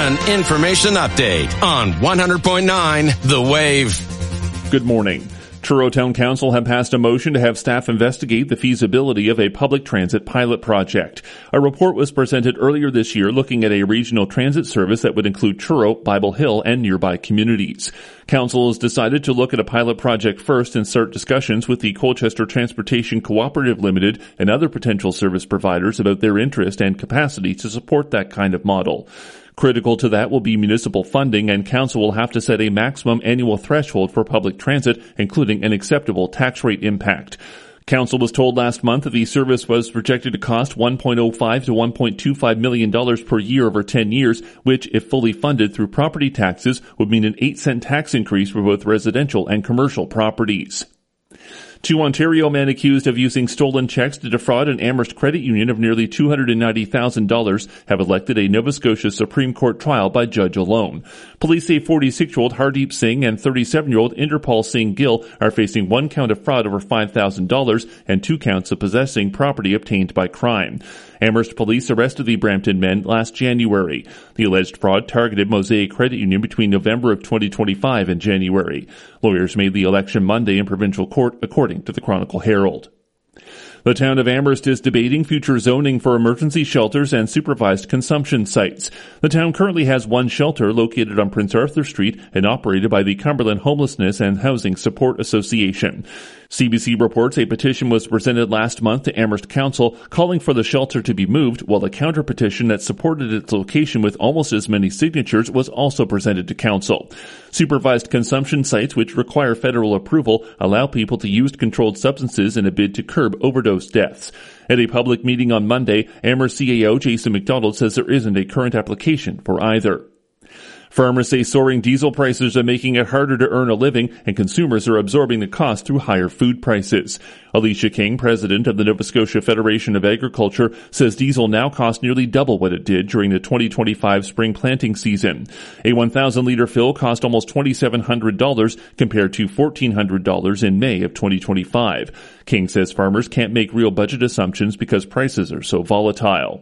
An information update on 100.9 The Wave. Good morning. Truro Town Council have passed a motion to have staff investigate the feasibility of a public transit pilot project. A report was presented earlier this year looking at a regional transit service that would include Truro, Bible Hill, and nearby communities. Council has decided to look at a pilot project first and start discussions with the Colchester Transportation Cooperative Limited and other potential service providers about their interest and capacity to support that kind of model. Critical to that will be municipal funding, and council will have to set a maximum annual threshold for public transit, including an acceptable tax rate impact. Council was told last month that the service was projected to cost $1.05 to $1.25 million per year over 10 years, which, if fully funded through property taxes, would mean an 8-cent tax increase for both residential and commercial properties. Two Ontario men accused of using stolen checks to defraud an Amherst credit union of nearly $290,000 have elected a Nova Scotia Supreme Court trial by judge alone. Police say 46-year-old Hardeep Singh and 37-year-old Inderpal Singh Gill are facing 1 count of fraud over $5,000 and 2 counts of possessing property obtained by crime. Amherst police arrested the Brampton men last January. The alleged fraud targeted Mosaic Credit Union between November of 2025 and January. Lawyers made the election Monday in provincial court, according to the Chronicle Herald. The town of Amherst is debating future zoning for emergency shelters and supervised consumption sites. The town currently has one shelter located on Prince Arthur Street and operated by the Cumberland Homelessness and Housing Support Association. CBC reports a petition was presented last month to Amherst Council calling for the shelter to be moved, while a counter-petition that supported its location with almost as many signatures was also presented to Council. Supervised consumption sites, which require federal approval, allow people to use controlled substances in a bid to curb overdose deaths. At a public meeting on Monday, Amherst CAO Jason McDonald says there isn't a current application for either. Farmers say soaring diesel prices are making it harder to earn a living, and consumers are absorbing the cost through higher food prices. Alicia King, president of the Nova Scotia Federation of Agriculture, says diesel now costs nearly double what it did during the 2025 spring planting season. A 1,000-liter fill cost almost $2,700 compared to $1,400 in May of 2025. King says farmers can't make real budget assumptions because prices are so volatile.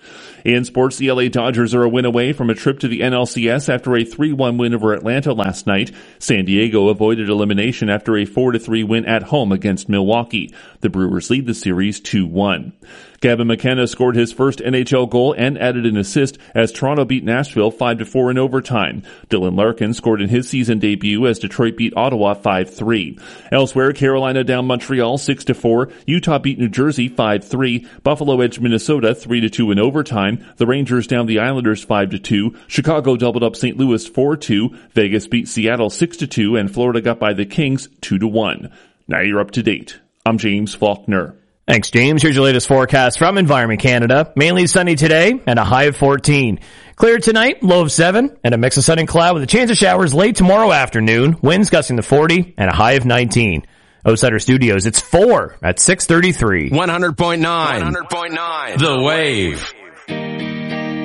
In sports, the LA Dodgers are a win away from a trip to the NLCS after a 3-1 win over Atlanta last night. San Diego avoided elimination after a 4-3 win at home against Milwaukee. The Brewers lead the series 2-1. Gavin McKenna scored his first NHL goal and added an assist as Toronto beat Nashville 5-4 in overtime. Dylan Larkin scored in his season debut as Detroit beat Ottawa 5-3. Elsewhere, Carolina down Montreal 6-4. Utah beat New Jersey 5-3. Buffalo edged Minnesota 3-2 in overtime. The Rangers down the Islanders 5-2. Chicago doubled up St. Louis 4-2. Vegas beat Seattle 6-2, and Florida got by the Kings 2-1. Now you're up to date. I'm James Faulkner. Thanks, James. Here's your latest forecast from Environment Canada. Mainly sunny today and a high of 14. Clear tonight, low of 7, and a mix of sun and cloud with a chance of showers late tomorrow afternoon. Winds gusting to 40 and a high of 19. Outsider Studios, it's 4 at 6:33. 100.9. The Wave.